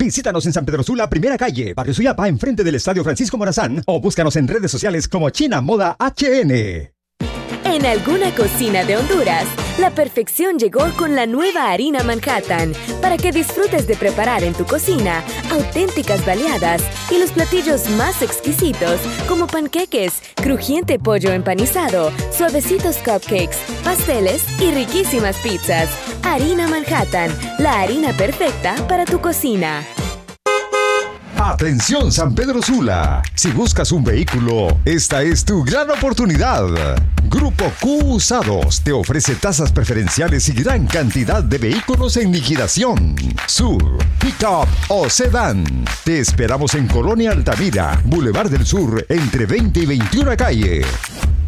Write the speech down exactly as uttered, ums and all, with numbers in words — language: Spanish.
Visítanos en San Pedro Sula, primera calle, Barrio Suyapa, enfrente del Estadio Francisco Morazán, o búscanos en redes sociales como China Moda H N. En alguna cocina de Honduras, la perfección llegó con la nueva harina Manhattan para que disfrutes de preparar en tu cocina auténticas baleadas y los platillos más exquisitos como panqueques, crujiente pollo empanizado, suavecitos cupcakes, pasteles y riquísimas pizzas. Harina Manhattan, la harina perfecta para tu cocina. Atención San Pedro Sula, si buscas un vehículo, esta es tu gran oportunidad. Grupo Q Usados te ofrece tasas preferenciales y gran cantidad de vehículos en liquidación. S U V, Pickup o Sedán. Te esperamos en Colonia Altamira, Boulevard del Sur, entre veinte y veintiuna calle.